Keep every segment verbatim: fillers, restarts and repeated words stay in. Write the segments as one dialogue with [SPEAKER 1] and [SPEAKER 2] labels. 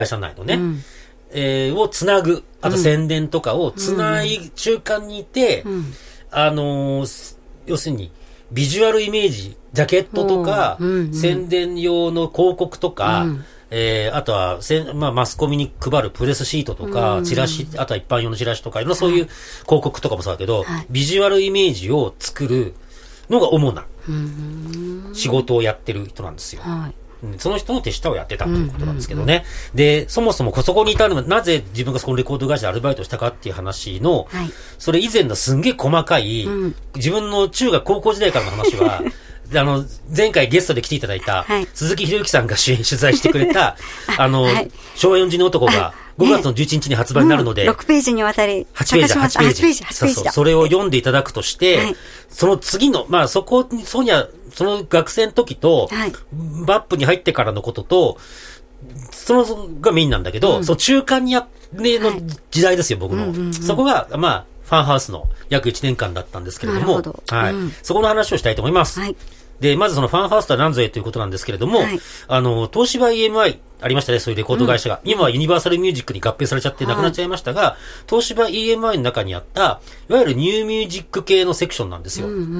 [SPEAKER 1] 会社内のね、うん、えー、をつなぐ、あと宣伝とかをつない、うん、中間にいて、うん、あのー、要するに、ビジュアルイメージ、ジャケットとか、うんうん、宣伝用の広告とか、うん、えー、あとはせ、まあ、マスコミに配るプレスシートとか、うん、チラシ、あとは一般用のチラシとか、いろんなそういう広告とかもそうだけど、はい、ビジュアルイメージを作るのが主な仕事をやってる人なんですよ。はい、その人の手下をやってたということなんですけどね。うんうんうん、で、そもそもそこに至るのは、なぜ自分がそこのレコード会社でアルバイトしたかっていう話の、はい、それ以前のすんげえ細かい、うん、自分の中学高校時代からの話は、あの、前回ゲストで来ていただいた、はい、鈴木博之さんが主演取材してくれた、あの、はい、昭和よんじゅうねん男がごがつのじゅういちにちに発売になるので、
[SPEAKER 2] うん、ろくページにわたり、
[SPEAKER 1] はちページ、はちページ。はちページ、はちページ。そうそう。それを読んでいただくとして、はい、その次の、まあそこに、そうには、その学生の時と、はい、バップに入ってからのことと、そのがメインなんだけど、うん、その中間にや、ね、の時代ですよ、僕の。うんうんうん、そこが、まあ、ファンハウスの約いちねんかんだったんですけれども、どはい、うん。そこの話をしたいと思います。はい、で、まずそのファンハウスとは何ぞやということなんですけれども、はい、あの、東芝 イーエムアイ、ありましたね、そういうレコード会社が。うん、今はユニバーサルミュージックに合併されちゃってなくなっちゃいましたが、はい、東芝 イーエムアイ の中にあった、いわゆるニューミュージック系のセクションなんですよ。うんうんうん、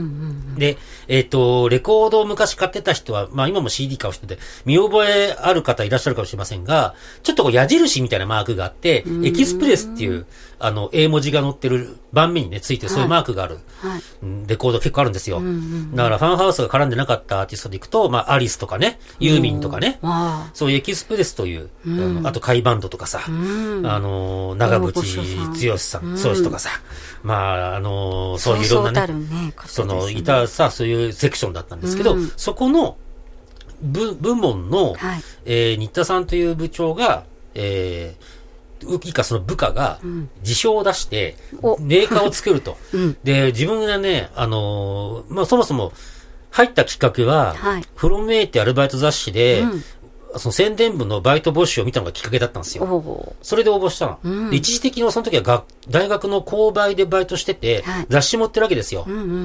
[SPEAKER 1] で、えっと、レコードを昔買ってた人は、まあ今も シーディー 買う人で、見覚えある方いらっしゃるかもしれませんが、ちょっとこう矢印みたいなマークがあって、エキスプレスっていう、あの、英文字が載ってる盤面にね、ついてるそういうマークがある、はい、レコード結構あるんですよ。うんうん、だからファンハウスが絡んでなかったアーティストでいくと、まあアリスとかね、ユーミンとかね、そういうエキスプレスという、うん、あと、カイバンドとかさ、うん、あの、長渕剛さん、剛とかさ、うん、まあ、あの、そういういろんなね、ねその、いたさ、そういうセクションだったんですけど、うん、そこの部、部門の、はい、えー、新田さんという部長が、えー、以下その部下が、自称を出して、メーカーを作ると。うん、で、自分がね、あの、まあ、そもそも、入ったきっかけは、はい、フロム A ってアルバイト雑誌で、うんその宣伝部のバイト募集を見たのがきっかけだったんですよ。それで応募したの。うん、一時的にその時はが大学の購買でバイトしてて、はい、雑誌持ってるわけですよ。うんうんうんうん、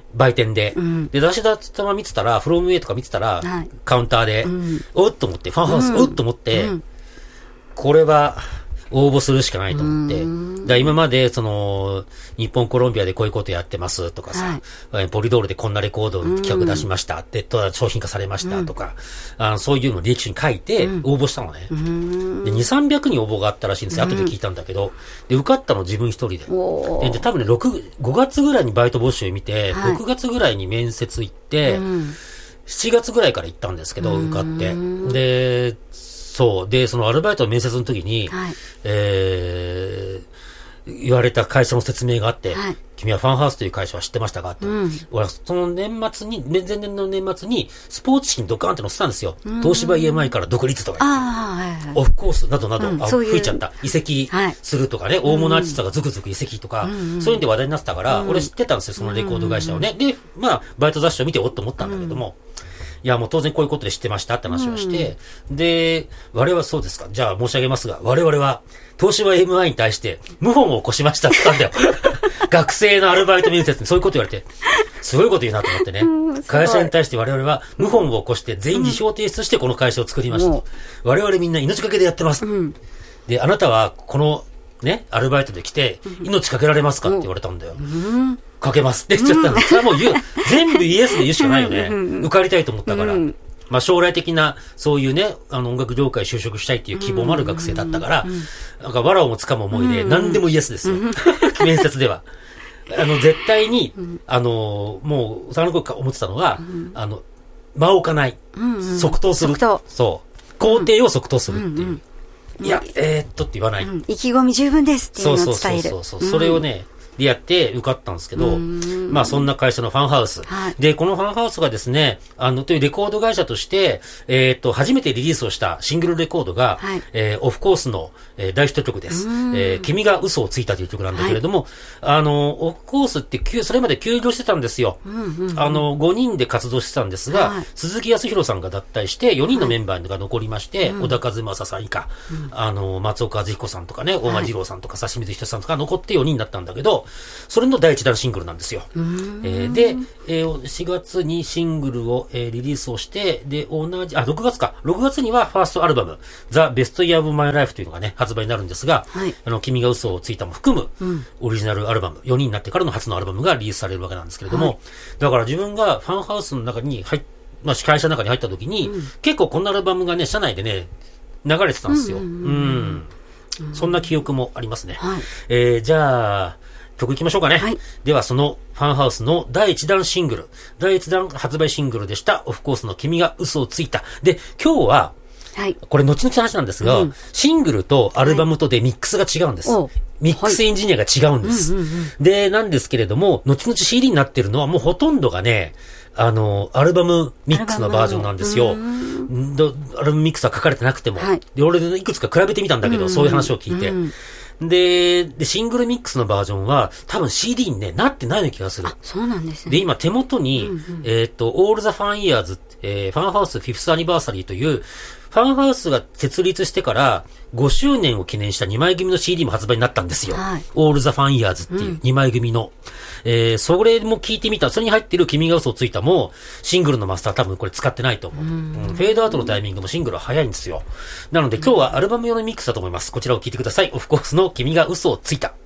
[SPEAKER 1] 売店で、うん。で、雑誌だったま見てたら、フロム A とか見てたら、はい、カウンターで、うん、おっと思って、ファンハウス、うん、おっと思って、うん、これは応募するしかないと思って。だ今まで、その、日本コロンビアでこういうことやってますとかさ、はい、ポリドールでこんなレコードの企画出しました、で、商品化されましたとか、うん、あのそういうのを履歴書に書いて応募したのね。うん、で、に、さんびゃくにん応募があったらしいんですよ。後で聞いたんだけど、で、受かったの自分一人で。で、で多分ね、6、ごがつぐらいにバイト募集見て、はい、ろくがつぐらいに面接行って、うん、しちがつぐらいから行ったんですけど、受かって。で、そう。で、そのアルバイトの面接の時に、はい、えー、言われた会社の説明があって、はい、君はファンハウスという会社は知ってましたかって、うん、俺はその年末に、前年の年末に、スポーツ紙にドカーンって載せたんですよ。東芝 イーエムアイ から独立とか言って、はいはい、オフコースなどなど、うん、あ吹いちゃった。移籍するとかね、はい、大物アーティストがズクズク移籍とか、うん、そういうんで話題になってたから、うん、俺知ってたんですよ、そのレコード会社をね。で、まあ、バイト雑誌を見ておっと思ったんだけども、うんいや、もう当然こういうことで知ってましたって話をして、うん、で、我々はそうですか。じゃあ申し上げますが、我々は、東芝 エムアイ に対して、謀反を起こしましたって言ったんだよ。学生のアルバイト面接にそういうこと言われて、すごいこと言うなと思ってね。うん、会社に対して我々は、謀反を起こして、全員自称提出してこの会社を作りました。うん、我々みんな命かけでやってます。うん、で、あなたは、この、ね、アルバイトで来て、命かけられますかって言われたんだよ。うんかけますって言っちゃったの。それはもう言う、全部イエスで言うしかないよね。受かりたいと思ったから。まあ将来的な、そういうね、あの音楽業界就職したいっていう希望もある学生だったから、なんか藁をもつかむ思いで、何でもイエスですよ。面接では。あの、絶対に、あの、もう、その頃思ってたのが、あの、間を置かない。即答する。そう。工程を即答するっていう。いや、えーっとって言わない。
[SPEAKER 2] 意気込み十分ですっていうのを伝える。
[SPEAKER 1] そうそうそうそう。それをね、でやって受かったんですけど、まあそんな会社のファンハウス。はい、で、このファンハウスがですね、あの、というレコード会社として、えっと、初めてリリースをしたシングルレコードが、はい、えー、オフコースの、えー、大ヒット曲です。えー、君が嘘をついたという曲なんだけれども、はい、あの、オフコースってそれまで休業してたんですよ。うんうんうん、あの、ごにんで活動してたんですが、はい、鈴木康弘さんが脱退して、よにんのメンバーが残りまして、はい、小田和正さん以下、うん、あの、松岡和彦さんとかね、大間二郎さんとか、指水仁さんとか残ってよにんだったんだけど、 それの第一弾シングルなんですよ。えー、で、えー、しがつにシングルを、えー、リリースをして、で、同じ、あ、ろくがつか。ろくがつにはファーストアルバム、The Best Year of My Life というのがね、発売になるんですが、はい、あの、君が嘘をついたも含む、うん、オリジナルアルバム、よにんになってからの初のアルバムがリリースされるわけなんですけれども、はい、だから自分がファンハウスの中に入っ、まあ、会社の中に入った時に、うん、結構こんなアルバムがね、社内でね、流れてたんですよ。うん、うんうん。そんな記憶もありますね。はい、えー、じゃあ、曲行きましょうかね。はい、では、そのファンハウスの第一弾シングル、第一弾発売シングルでした、オフコースの君が嘘をついた。で、今日は、はい、これ後々の話なんですが、うん、シングルとアルバムとでミックスが違うんです。はい、ミックスエンジニアが違うんです。はいうんうんうん、で、なんですけれども、後々 シーディー になってるのはもうほとんどがね、あの、アルバムミックスのバージョンなんですよ。アルバムミックスは書かれてなくても。はい、で、俺いくつか比べてみたんだけど、そういう話を聞いて。うんで、で、シングルミックスのバージョンは多分 シーディー にね、なってないような気がする。
[SPEAKER 2] あ、そうなんですね。
[SPEAKER 1] で、今手元に、うんうん、えっ、ー、と、All the Fan Years、えー、ファンハウスフィフスアニバーサリーという、ファンハウスが設立してからごしゅうねんを記念したにまい組の シーディー も発売になったんですよ。はい、All the Fan Years っていうにまい組の。うんえー、それも聞いてみた。それに入ってる君が嘘をついたも、シングルのマスター多分これ使ってないと思う。うん、フェードアウトのタイミングもシングルは早いんですよ。なので今日はアルバム用のミックスだと思います。こちらを聞いてください。オフコースの君が嘘をついた。